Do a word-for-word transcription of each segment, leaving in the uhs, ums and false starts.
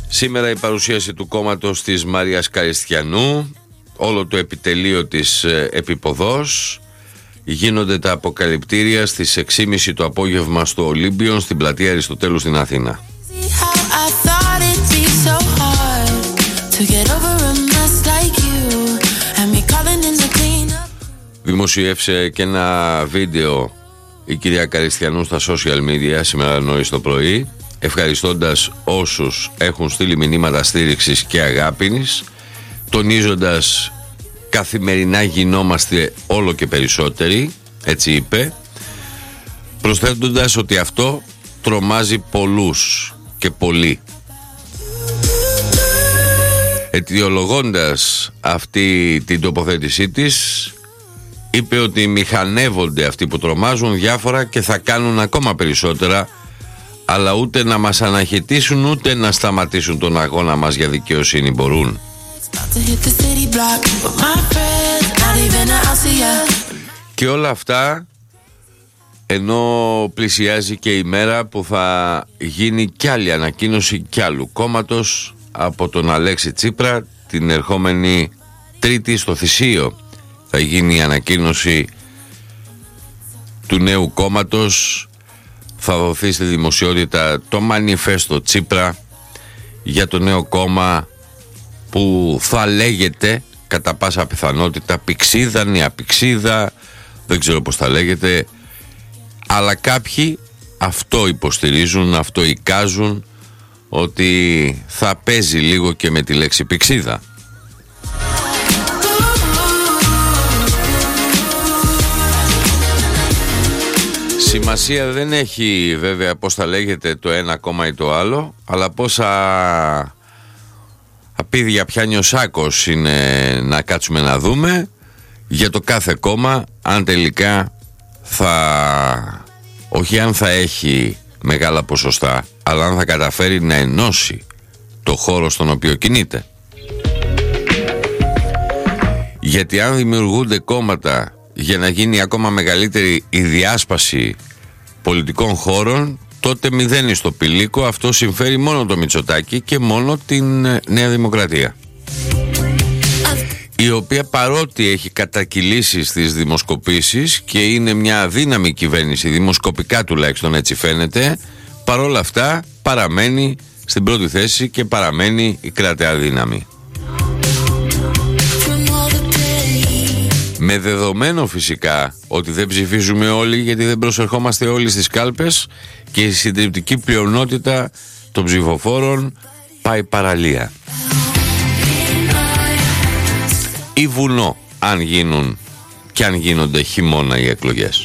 Σήμερα η παρουσίαση του κόμματος της Μαρίας Καριστιανού, όλο το επιτελείο της Επιποδός. Γίνονται τα αποκαλυπτήρια στις έξι και μισή το απόγευμα στο Ολύμπιον, στην πλατεία Αριστοτέλου στην Αθήνα. Δημοσιεύσε και ένα βίντεο η κυρία Καριστιανού στα social media σήμερα νωρίς το πρωί, ευχαριστώντας όσους έχουν στείλει μηνύματα στήριξης και αγάπης, τονίζοντας καθημερινά γινόμαστε όλο και περισσότεροι, έτσι είπε, προσθέτοντας ότι αυτό τρομάζει πολλούς και πολύ. Αιτιολογώντας αυτή την τοποθέτησή της, είπε ότι μηχανεύονται αυτοί που τρομάζουν διάφορα και θα κάνουν ακόμα περισσότερα, αλλά ούτε να μας αναχαιτήσουν ούτε να σταματήσουν τον αγώνα μας για δικαιοσύνη μπορούν. Και όλα αυτά ενώ πλησιάζει και η μέρα που θα γίνει κι άλλη ανακοίνωση κι άλλου κόμματος από τον Αλέξη Τσίπρα. Την ερχόμενη Τρίτη στο Θησείο θα γίνει η ανακοίνωση του νέου κόμματος. Θα δοθεί στη δημοσιότητα το μανιφέστο Τσίπρα για το νέο κόμμα που θα λέγεται κατά πάσα πιθανότητα Πηξίδα, Νέα Πηξίδα, δεν ξέρω πώς θα λέγεται, αλλά κάποιοι αυτό υποστηρίζουν, αυτό εικάζουν, ότι θα παίζει λίγο και με τη λέξη Πηξίδα. Σημασία δεν έχει βέβαια πώς θα λέγεται το ένα κόμμα ή το άλλο, αλλά πόσα απίδια πιάνει ο σάκος είναι να κάτσουμε να δούμε για το κάθε κόμμα, αν τελικά θα, όχι αν θα έχει μεγάλα ποσοστά, αλλά αν θα καταφέρει να ενώσει το χώρο στον οποίο κινείται. Γιατί αν δημιουργούνται κόμματα για να γίνει ακόμα μεγαλύτερη η διάσπαση πολιτικών χώρων, τότε μηδένει στο πηλίκο. Αυτό συμφέρει μόνο το Μητσοτάκη και μόνο την Νέα Δημοκρατία, η οποία παρότι έχει κατακυλήσει στις δημοσκοπήσεις και είναι μια αδύναμη κυβέρνηση, δημοσκοπικά τουλάχιστον έτσι φαίνεται, παρόλα αυτά παραμένει στην πρώτη θέση και παραμένει η κρατεά δύναμη. Με δεδομένο φυσικά ότι δεν ψηφίζουμε όλοι, γιατί δεν προσερχόμαστε όλοι στις κάλπες και η συντριπτική πλειονότητα των ψηφοφόρων πάει παραλία ή βουνό, αν γίνουν και αν γίνονται χειμώνα οι εκλογές.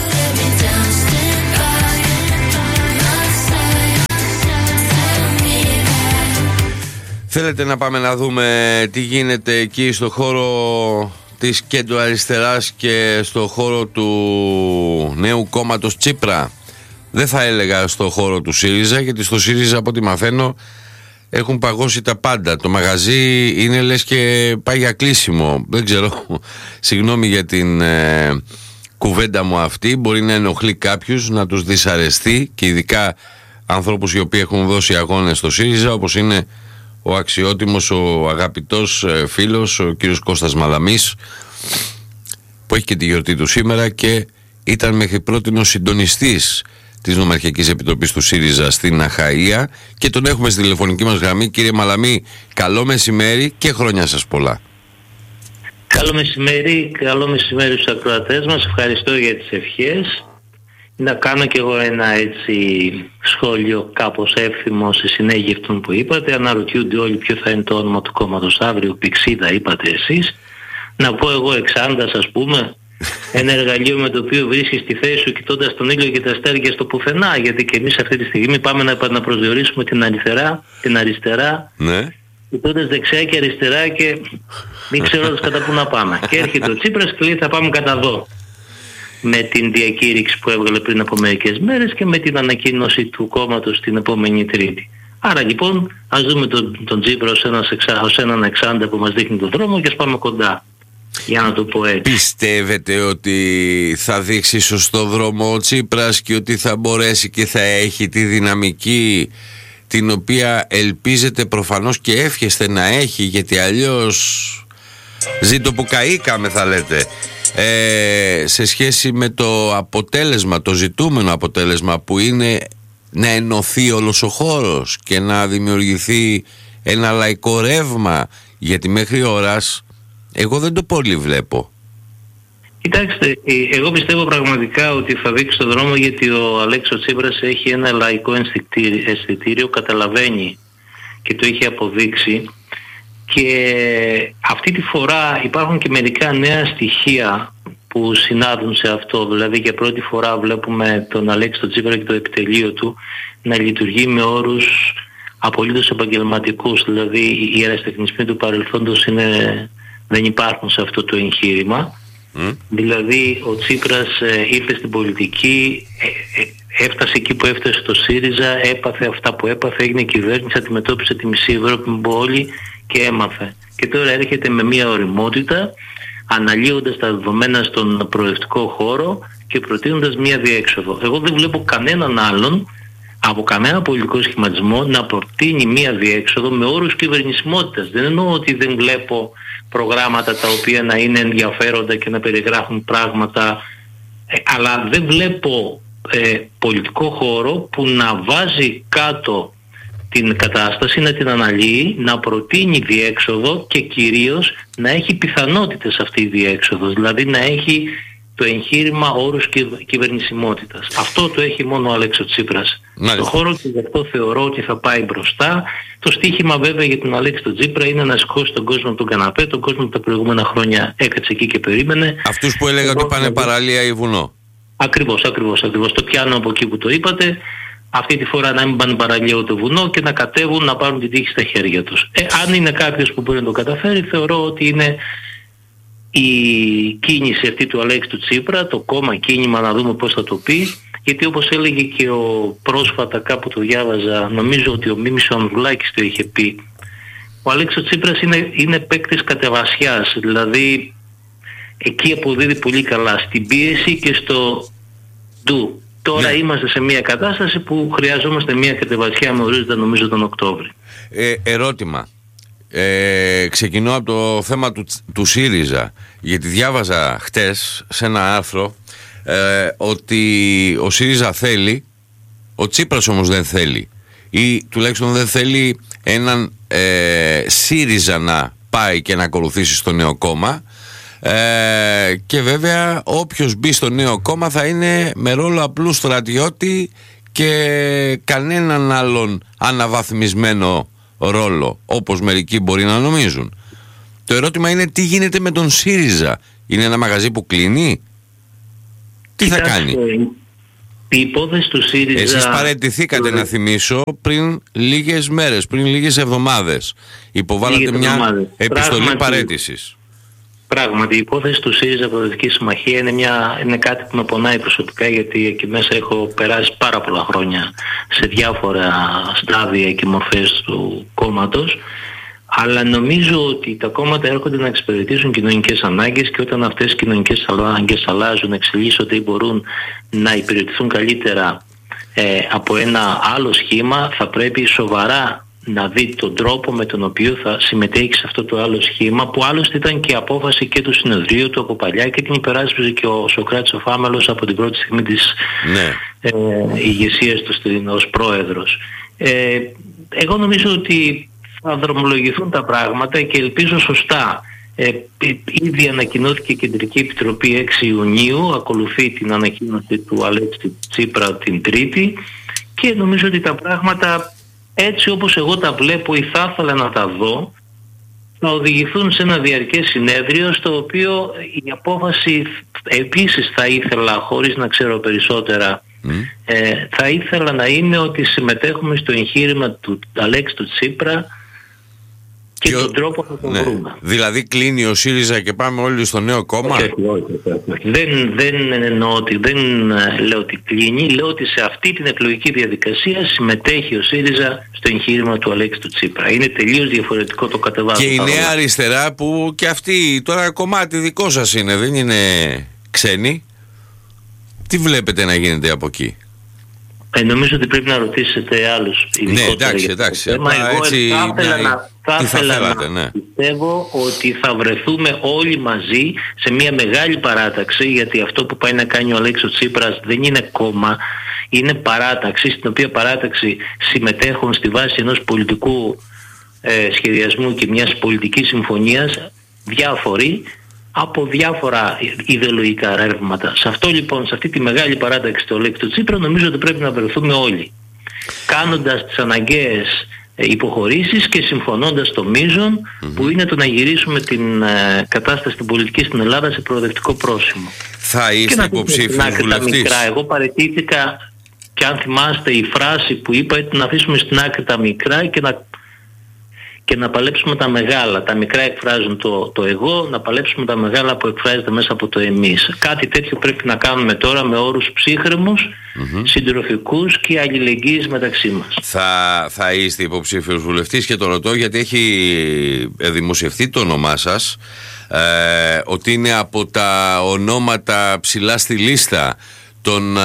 Θέλετε να πάμε να δούμε τι γίνεται εκεί στο χώρο της κέντρο-αριστεράς και στο χώρο του νέου κόμματος Τσίπρα? Δεν θα έλεγα στο χώρο του ΣΥΡΙΖΑ, γιατί στο ΣΥΡΙΖΑ από ό,τι μαθαίνω έχουν παγώσει τα πάντα. Το μαγαζί είναι λες και πάει για κλείσιμο. Δεν ξέρω, συγγνώμη για την ε, κουβέντα μου αυτή, μπορεί να ενοχλεί κάποιους, να τους δυσαρεστεί, και ειδικά ανθρώπους οι οποίοι έχουν δώσει αγώνες στο ΣΥΡΙΖΑ, όπως είναι ο αξιότιμος, ο αγαπητός φίλος, ο κύριος Κώστας Μαλαμής, που έχει και τη γιορτή του σήμερα και ήταν μέχρι πρότινο συντονιστής της Νομαρχιακής Επιτροπής του ΣΥΡΙΖΑ στην Αχαΐα, και τον έχουμε στη τηλεφωνική μας γραμμή. Κύριε Μαλαμή, καλό μεσημέρι και χρόνια σας πολλά. Καλό μεσημέρι, καλό μεσημέρι στους ακροατές μας. Ευχαριστώ για τις ευχές. Να κάνω κι εγώ ένα έτσι σχόλιο κάπως εύθυμο σε συνέχεια αυτών που είπατε. Αναρωτιούνται όλοι ποιο θα είναι το όνομα του κόμματος αύριο. Πηξίδα είπατε εσείς. Να πω εγώ Εξάντας, ας πούμε, ένα εργαλείο με το οποίο βρίσκεις τη θέση σου κοιτώντας τον ήλιο και τα αστέρια στο πουθενά. Γιατί και εμείς αυτή τη στιγμή πάμε να επαναπροσδιορίσουμε την αριστερά, την αριστερά, ναι, κοιτώντας δεξιά και αριστερά και μην ξέροντας κατά πού να πάμε. Και έρχεται ο Τσίπρας και λέει θα πάμε κατά εδώ, με την διακήρυξη που έβγαλε πριν από μερικές μέρες και με την ανακοίνωση του κόμματος την επόμενη Τρίτη. Άρα λοιπόν ας δούμε τον, τον Τσίπρα ως, ένας, ως έναν εξάντα που μας δείχνει τον δρόμο και ας πάμε κοντά, για να το πω έτσι. Πιστεύετε ότι θα δείξει σωστό δρόμο ο Τσίπρας και ότι θα μπορέσει και θα έχει τη δυναμική, τη την οποία ελπίζετε προφανώς και εύχεστε να έχει, γιατί αλλιώς ζήτω που καήκαμε θα λέτε, ε, σε σχέση με το αποτέλεσμα, το ζητούμενο αποτέλεσμα που είναι να ενωθεί όλος ο χώρος και να δημιουργηθεί ένα λαϊκό ρεύμα, γιατί μέχρι ώρας εγώ δεν το πολύ βλέπω. Κοιτάξτε, εγώ πιστεύω πραγματικά ότι θα δείξει τον δρόμο, γιατί ο Αλέξης Τσίπρας έχει ένα λαϊκό αισθητήριο, καταλαβαίνει και το έχει αποδείξει, και αυτή τη φορά υπάρχουν και μερικά νέα στοιχεία που συνάδουν σε αυτό. Δηλαδή για πρώτη φορά βλέπουμε τον Αλέξη Τσίπρα και το επιτελείο του να λειτουργεί με όρους απολύτως επαγγελματικούς, δηλαδή οι αεραστεχνισμοί του παρελθόντος είναι, δεν υπάρχουν σε αυτό το εγχείρημα. Mm. Δηλαδή ο Τσίπρας ε, ήρθε στην πολιτική, ε, ε, έφτασε εκεί που έφτασε στο ΣΥΡΙΖΑ, έπαθε αυτά που έπαθε, έγινε κυβέρνηση, αντιμετώπισε τη μισή Ευρώπη με πόλη και έμαθε. Και τώρα έρχεται με μια ωριμότητα, αναλύοντας τα δεδομένα στον προευτικό χώρο και προτείνοντας μια διέξοδο. Εγώ δεν βλέπω κανέναν άλλον από κανένα πολιτικό σχηματισμό να προτείνει μια διέξοδο με όρους κυβερνησιμότητας. Δεν εννοώ ότι δεν βλέπω προγράμματα τα οποία να είναι ενδιαφέροντα και να περιγράφουν πράγματα, ε, αλλά δεν βλέπω ε, πολιτικό χώρο που να βάζει κάτω την κατάσταση, να την αναλύει, να προτείνει διέξοδο και κυρίως να έχει πιθανότητες αυτή η διέξοδος, δηλαδή να έχει το εγχείρημα όρους και κυβερνησιμότητας. Αυτό το έχει μόνο ο Αλέξης Τσίπρας. Το χώρο, και γι' αυτό θεωρώ ότι θα πάει μπροστά. Το στίχημα βέβαια για τον Αλέξη τον Τσίπρα είναι να σηκώσει τον κόσμο από τον καναπέ, τον κόσμο που τα προηγούμενα χρόνια έκατσε εκεί και περίμενε. Αυτούς που έλεγα ότι πάνε παραλία ή βουνό. Ακριβώς, ακριβώς, ακριβώς. Το πιάνω από εκεί που το είπατε. Αυτή τη φορά να μην πάνε παραλία ούτε βουνό και να κατέβουν να πάρουν την τύχη στα χέρια τους. Ε, αν είναι κάποιος που μπορεί να το καταφέρει, θεωρώ ότι είναι η κίνηση αυτή του Αλέξη του Τσίπρα, το κόμμα κίνημα, να δούμε πώς θα το πει, γιατί όπως έλεγε και ο πρόσφατα, κάπου το διάβαζα, νομίζω ότι ο Μίμης ο Ανδρουλάκης το είχε πει, ο Αλέξης Τσίπρας είναι, είναι παίκτης κατεβασιάς, δηλαδή εκεί αποδίδει πολύ καλά στην πίεση και στο ντου. Τώρα ναι. Είμαστε σε μια κατάσταση που χρειαζόμαστε μια κατεβασιά με ορίζοντα νομίζω τον Οκτώβρη. Ε, ερώτημα. Ε, ξεκινώ από το θέμα του, του ΣΥΡΙΖΑ, γιατί διάβαζα χτες σε ένα άρθρο ε, ότι ο ΣΥΡΙΖΑ θέλει, ο Τσίπρας όμως δεν θέλει, ή τουλάχιστον δεν θέλει έναν ε, ΣΥΡΙΖΑ να πάει και να ακολουθήσει στο νέο κόμμα, ε, και βέβαια όποιος μπει στο νέο κόμμα θα είναι με ρόλο απλού στρατιώτη και κανέναν άλλον αναβαθμισμένο ρόλο, όπως μερικοί μπορεί να νομίζουν. Το ερώτημα είναι τι γίνεται με τον ΣΥΡΙΖΑ. Είναι ένα μαγαζί που κλείνει? Τι Κοιτάξτε, θα κάνει? Η υπόθεση του ΣΥΡΙΖΑ... Εσείς παραιτηθήκατε, να θυμίσω, πριν λίγες μέρες, πριν λίγες εβδομάδες. Υποβάλλατε λίγες μια εβδομάδες. επιστολή Πράγματι, παραίτησης. Πράγματι, η υπόθεση του ΣΥΡΙΖΑ Προοδευτική Συμμαχία είναι, μια, είναι κάτι που με πονάει προσωπικά, γιατί εκεί μέσα έχω περάσει πάρα πολλά χρόνια σε διάφορα στάδια και μορφές του κόμματος, αλλά νομίζω ότι τα κόμματα έρχονται να εξυπηρετήσουν κοινωνικές ανάγκες, και όταν αυτές οι κοινωνικές ανάγκες αλλάζουν, εξελίσσονται ή μπορούν να υπηρετηθούν καλύτερα ε, από ένα άλλο σχήμα, θα πρέπει σοβαρά να δει τον τρόπο με τον οποίο θα συμμετέχει σε αυτό το άλλο σχήμα, που άλλωστε ήταν και απόφαση και του συνεδρίου του από παλιά και την υπεράσπιζε και ο Σωκράτης ο Φάμελος από την πρώτη στιγμή της ναι. ε, ηγεσίας του στην, ως πρόεδρος. Ε, εγώ νομίζω ότι θα δρομολογηθούν τα πράγματα και ελπίζω σωστά. Ε, ήδη ανακοινώθηκε η Κεντρική Επιτροπή έξι Ιουνίου, ακολουθεί την ανακοίνωση του Αλέξη Τσίπρα την Τρίτη, και νομίζω ότι τα πράγματα, έτσι όπως εγώ τα βλέπω ή θα ήθελα να τα δω, να οδηγηθούν σε ένα διαρκές συνέδριο, στο οποίο η απόφαση επίσης θα ήθελα, χωρίς να ξέρω περισσότερα, mm. ε, θα ήθελα να είναι ότι συμμετέχουμε στο εγχείρημα του Αλέξη του Τσίπρα και, και τον ο... τρόπο θα τον ναι. βρούμε. Δηλαδή κλείνει ο ΣΥΡΙΖΑ και πάμε όλοι στο νέο κόμμα. Όχι, όχι, όχι. Δεν, δεν εννοώ ότι, δεν λέω ότι κλείνει, λέω ότι σε αυτή την εκλογική διαδικασία συμμετέχει ο ΣΥΡΙΖΑ στο εγχείρημα του Αλέξη του Τσίπρα. Είναι τελείως διαφορετικό το κατεβάσμα. Και η Νέα Αριστερά, που και αυτή τώρα κομμάτι δικό σας είναι, δεν είναι ξένη. Τι βλέπετε να γίνεται από εκεί? Ε, νομίζω ότι πρέπει να ρωτήσετε άλλους ειδικότερα. Ναι, εντάξει, εντάξει. Εγώ έτσι, θα ήθελα μια... να, θα θα ήθελα θέλατε, να ναι. πιστεύω ότι θα βρεθούμε όλοι μαζί σε μια μεγάλη παράταξη, γιατί αυτό που πάει να κάνει ο Αλέξης Τσίπρας δεν είναι κόμμα, είναι παράταξη, στην οποία παράταξη συμμετέχουν στη βάση ενός πολιτικού ε, σχεδιασμού και μιας πολιτικής συμφωνίας διάφοροι από διάφορα ιδεολογικά ρεύματα. Σε αυτό λοιπόν, σε αυτή τη μεγάλη παράταξη του Αλέξη του Τσίπρα, νομίζω ότι πρέπει να βρεθούμε όλοι, κάνοντας τις αναγκαίες υποχωρήσεις και συμφωνώντας το μείζον mm-hmm. που είναι το να γυρίσουμε την ε, κατάσταση την πολιτική στην Ελλάδα σε προοδευτικό πρόσημο. Θα είστε υποψήφιος βουλευτής? Εγώ παραιτήθηκα, και αν θυμάστε η φράση που είπα, ήταν να αφήσουμε στην άκρη τα μικρά και να και να παλέψουμε τα μεγάλα. Τα μικρά εκφράζουν το, το εγώ, να παλέψουμε τα μεγάλα που εκφράζεται μέσα από το εμείς. Κάτι τέτοιο πρέπει να κάνουμε τώρα με όρους ψύχρεμους, mm-hmm. συντροφικούς και αλληλεγγύης μεταξύ μας. Θα, θα είστε υποψήφιος βουλευτής, και το ρωτώ γιατί έχει δημοσιευτεί το όνομά σας, ε, ότι είναι από τα ονόματα ψηλά στη λίστα των ε,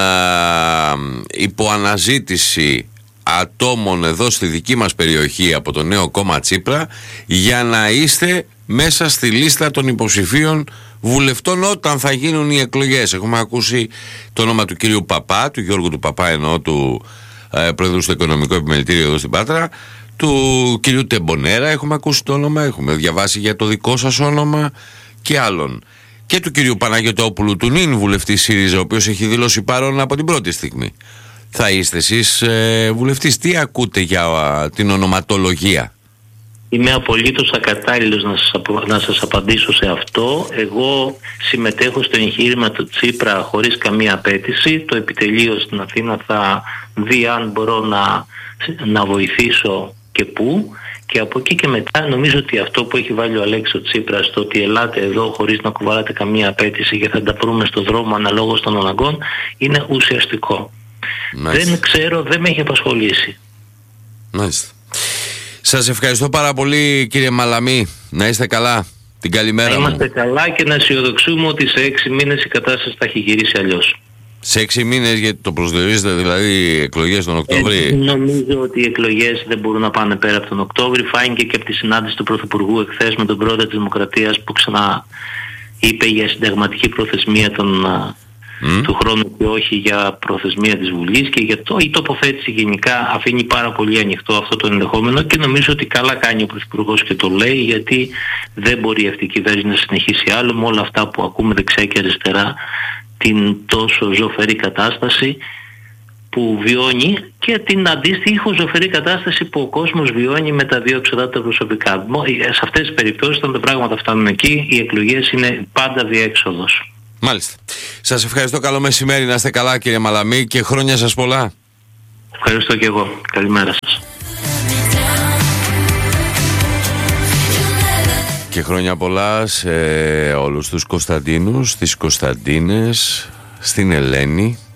υποαναζήτηση ατόμων εδώ στη δική μας περιοχή από το νέο κόμμα Τσίπρα, για να είστε μέσα στη λίστα των υποψηφίων βουλευτών όταν θα γίνουν οι εκλογές. Έχουμε ακούσει το όνομα του κύριου Παπά, του Γιώργου του Παπά, εννοώ του ε, πρόεδρου στο Οικονομικό Επιμελητήριο εδώ στην Πάτρα, του κυρίου Τεμπονέρα έχουμε ακούσει το όνομα, έχουμε διαβάσει για το δικό σας όνομα και άλλων, και του κυρίου Παναγιωτόπουλου, του νυν βουλευτή ΣΥΡΙΖΑ, ο οποίος έχει δηλώσει παρόν από την πρώτη στιγμή. Θα είστε εσείς ε, βουλευτής? Τι ακούτε για α, την ονοματολογία? Είμαι απολύτως ακατάλληλος να σας, απο, να σας απαντήσω σε αυτό. Εγώ συμμετέχω στο εγχείρημα του Τσίπρα χωρίς καμία απέτηση. Το επιτελείο στην Αθήνα θα δει αν μπορώ να, να βοηθήσω και πού. Και από εκεί και μετά νομίζω ότι αυτό που έχει βάλει ο Αλέξης Τσίπρας, το ότι ελάτε εδώ χωρίς να κουβαλάτε καμία απέτηση και θα τα βρούμε στον δρόμο αναλόγως των αναγκών, είναι ουσιαστικό. Μάλιστα. Δεν ξέρω, δεν με έχει απασχολήσει. Μάλιστα. Σας ευχαριστώ πάρα πολύ, κύριε Μαλαμή. Να είστε καλά. Την καλημέρα μου. Να είμαστε καλά και να αισιοδοξούμε ότι σε έξι μήνες η κατάσταση θα έχει γυρίσει αλλιώς. Σε έξι μήνες, γιατί το προσδιορίζετε δηλαδή εκλογές τον Οκτώβρη? Ε, νομίζω ότι οι εκλογές δεν μπορούν να πάνε πέρα από τον Οκτώβρη. Φάνηκε και από τη συνάντηση του Πρωθυπουργού εχθές με τον πρόεδρο της Δημοκρατίας, που ξανά είπε για συνταγματική προθεσμία των, mm. του χρόνου και όχι για προθεσμία της Βουλής, και για το, η τοποθέτηση γενικά αφήνει πάρα πολύ ανοιχτό αυτό το ενδεχόμενο, και νομίζω ότι καλά κάνει ο Πρωθυπουργός και το λέει, γιατί δεν μπορεί αυτή η κυβέρνηση να συνεχίσει άλλο με όλα αυτά που ακούμε δεξιά και αριστερά, την τόσο ζωφερή κατάσταση που βιώνει και την αντίστοιχη ζωφερή κατάσταση που ο κόσμος βιώνει με τα δύο εξοδάτα προσωπικά. Σε αυτές τις περιπτώσεις, όταν τα πράγματα φτάνουν εκεί, οι εκλογές είναι πάντα διέξοδος. Μάλιστα. Σας ευχαριστώ. Καλό μεσημέρι. Να είστε καλά, κύριε Μαλαμή, και χρόνια σας πολλά. Ευχαριστώ και εγώ. Καλημέρα σας. Και χρόνια πολλά σε όλους τους Κωνσταντίνους, τις Κωνσταντίνες, στην Ελένη,